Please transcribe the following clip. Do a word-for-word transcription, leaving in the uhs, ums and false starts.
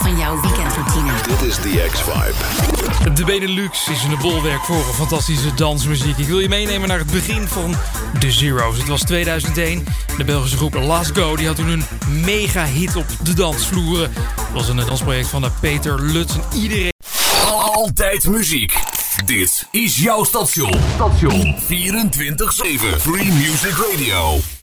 van jouw weekendroutine. Dit is The X-Vibe. De Benelux is een bolwerk voor fantastische dansmuziek. Ik wil je meenemen naar het begin van The Zero's. Het was tweeduizend één. De Belgische groep Last Go die had toen een mega hit op de dansvloeren. Het was een dansproject van Peter Lutz en iedereen... Altijd muziek. Dit is jouw station. Station vierentwintig zeven. Free Music Radio.